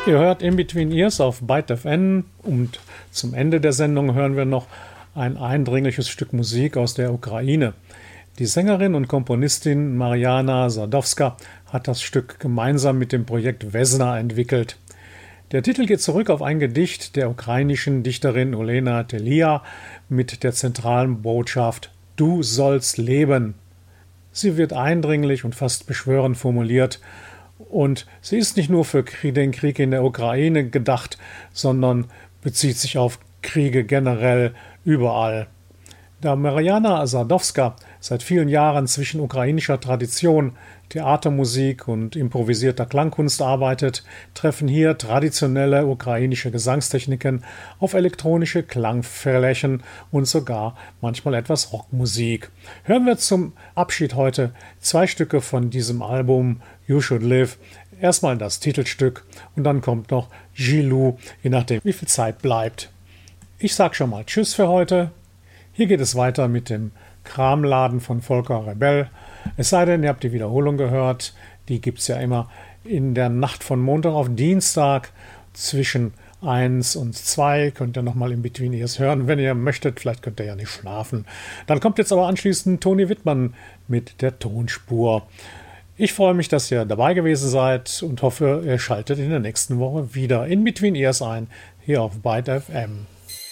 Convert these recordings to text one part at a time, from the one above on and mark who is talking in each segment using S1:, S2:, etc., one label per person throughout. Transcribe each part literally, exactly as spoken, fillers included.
S1: Ihr hört In Between Ears auf Byte F M und zum Ende der Sendung hören wir noch ein eindringliches Stück Musik aus der Ukraine. Die Sängerin und Komponistin Mariana Sadowska hat das Stück gemeinsam mit dem Projekt Vesna entwickelt. Der Titel geht zurück auf ein Gedicht der ukrainischen Dichterin Olena Telia mit der zentralen Botschaft „Du sollst leben“. Sie wird eindringlich und fast beschwörend formuliert und sie ist nicht nur für den Krieg in der Ukraine gedacht, sondern bezieht sich auf Kriege generell überall. Da Mariana Sadowska seit vielen Jahren zwischen ukrainischer Tradition, Theatermusik und improvisierter Klangkunst arbeitet, treffen hier traditionelle ukrainische Gesangstechniken auf elektronische Klangflächen und sogar manchmal etwas Rockmusik. Hören wir zum Abschied heute zwei Stücke von diesem Album You Should Live. Erstmal das Titelstück und dann kommt noch Gilou, je nachdem wie viel Zeit bleibt. Ich sag schon mal Tschüss für heute. Hier geht es weiter mit dem Kramladen von Volker Rebell. Es sei denn, ihr habt die Wiederholung gehört. Die gibt es ja immer in der Nacht von Montag auf Dienstag zwischen eins und zwei. Könnt ihr nochmal in Between Ears hören, wenn ihr möchtet. Vielleicht könnt ihr ja nicht schlafen. Dann kommt jetzt aber anschließend Toni Wittmann mit der Tonspur. Ich freue mich, dass ihr dabei gewesen seid und hoffe, ihr schaltet in der nächsten Woche wieder in Between Ears ein, hier auf Byte F M.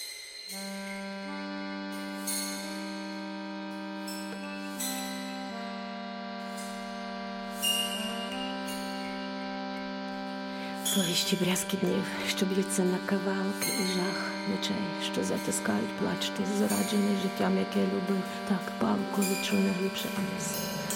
S2: Повіщі брязкітнів, що б'ються на кавалки, і жах ночей, що затискають плач, ти зраджений життям, яке любив, так палко відчув найглибше вниз.